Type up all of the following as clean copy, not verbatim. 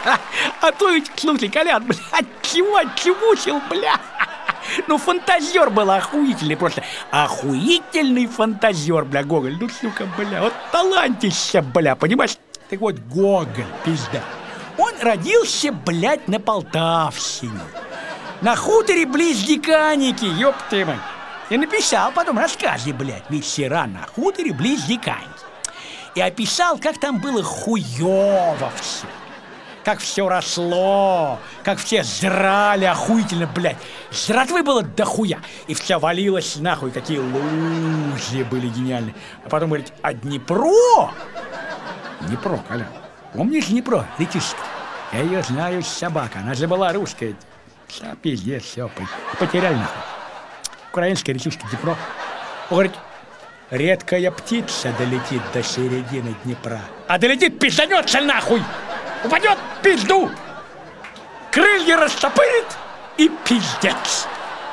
А то ведь, слушай, Колян, блядь, чего отчемучил, бля? Ну, фантазер был охуительный, просто охуительный фантазер, бля, Гоголь. Ну, сука, бля, вот талантище, бля, понимаешь? Так вот, Гоголь, пизда. Он родился, блядь, на Полтавщине, на хуторе близ Диканьки, ёб ты мать. И написал потом рассказы, блядь, вечера на хуторе близ Диканьки. И описал, как там было хуёво все. Как все росло, как все жрали охуительно, блядь. Жратвы было дохуя. И все валилось нахуй, какие лужи были гениальные. А потом говорит, а Днепро? Днепро, Коля. Помнишь Днепро, речушка? Я ее знаю, собака. Она же была русская. Вся пиздец, все, потеряли нахуй. Украинская речушка Днепро. Он говорит, редкая птица долетит до середины Днепра. А долетит, пизданется нахуй! Упадет в пизду! Крылья растопырит и пиздец!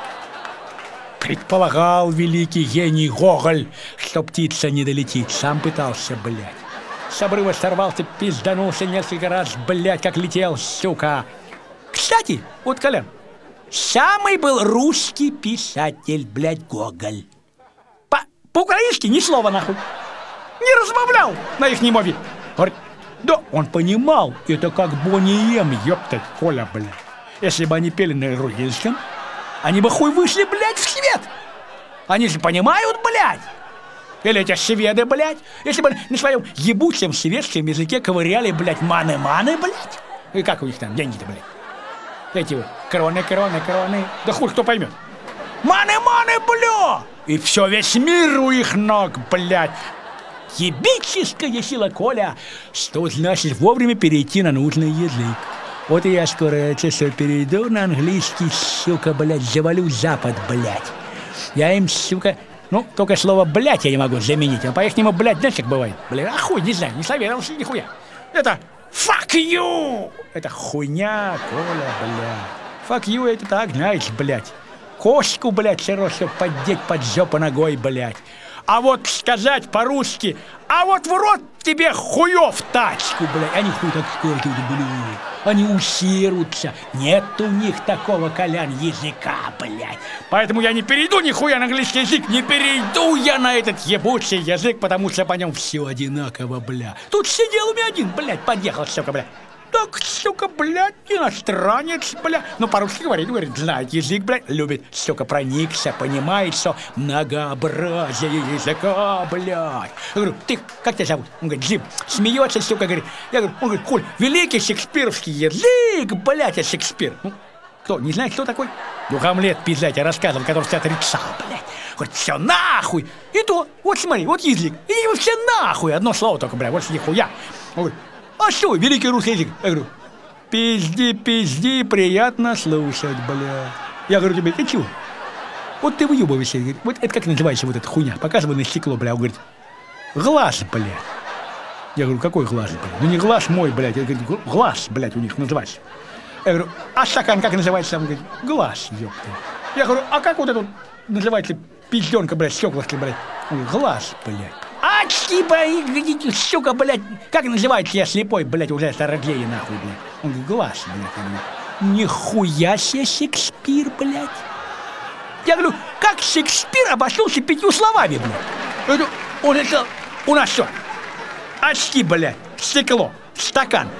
Предполагал великий гений Гоголь, что птица не долетит. Сам пытался, блядь. С обрыва сорвался, пизданулся несколько раз, блядь, как летел, сука. Кстати, вот, Колян, самый был русский писатель, блядь, Гоголь. По-украински ни слова, нахуй. Не размовлял на их мове. Говорит, да, он понимал, это как Бонни М, ёптать, Коля, блядь. Если бы они пели на грузинском, они бы хуй вышли, блядь, в свет. Они же понимают, блядь. Или эти шведы, блядь, если бы на своем ебучем шведском языке ковыряли, блядь, маны-маны, блядь. И как у них там деньги-то, блядь? Эти вот кроны. Да хуй кто поймет. Маны-маны, бля! И все, весь мир у их ног, блядь. Ебическая сила, Коля, что значит вовремя перейти на нужный язык. Вот и я скоро это все перейду на английский, сука, блядь, завалю Запад, блядь. Я им, сука, ну, только слово «блядь» я не могу заменить, а по-ихнему, блядь, знаешь, как бывает? Блядь, хуй, не знаю, не советовался нихуя. Это «fuck you». Это хуйня, Коля, блядь. «Fuck you» это так, знаешь, блядь. Кошку, блядь, все равно, чтобы поддеть под жопу ногой, блядь. А вот сказать по-русски, а вот в рот тебе хуёв тачку, блядь. Они хуй так скажут, блядь. Они усерутся. Нет у них такого, Колян, языка, блядь. Поэтому я не перейду нихуя на английский язык. Не перейду я на этот ебучий язык, потому что по нем все одинаково, бля. Тут сидел у меня один, блядь, подъехал, сука, блядь. Так, сука, блядь, иностранец, блядь. Ну, по-русски говорит, знает язык, блядь, любит, сука, проникся, понимает, что многообразие языка, блядь. Я говорю, ты, как тебя зовут? Он говорит, Джим. Смеется, сука, говорит. Я говорю, он говорит, Коль, великий шекспировский язык, блядь, а Шекспир. Ну, кто, не знаешь, кто такой? Ну, Гамлет, пиздать, я рассказывал, который все отрицал, блядь. Говорит, все нахуй. И то, вот смотри, вот язык. И вы все нахуй. Одно слово только, блядь, вот нихуя. Он говорит, а что, великий русский язык? Я говорю, пизди, приятно слушать, бля. Я говорю тебе, ты чего? Вот ты выебываешься, говорит, вот это как называется вот эта хуйня? Показывай на стекло, бля, он говорит, глаз, блядь. Я говорю, какой глаз, блядь? Ну не глаз мой, блядь, я говорю, глаз, блядь, у них называется. Я говорю, а стакан как называется? Он говорит, глаз, ёпта. Я говорю, а как вот это вот называется пизденка, блядь, стеклышки, блядь? Он говорит, глаз, блядь. А, типа, сука, блядь, как называется я слепой, блядь, уже староглея, нахуй, блядь. Он говорит, глаз, блядь. Нихуя себе Шекспир, блядь. Я говорю, как Шекспир обошелся 5 словами, блядь? Я говорю, он это, у нас что? Очки, блядь, стекло, стакан,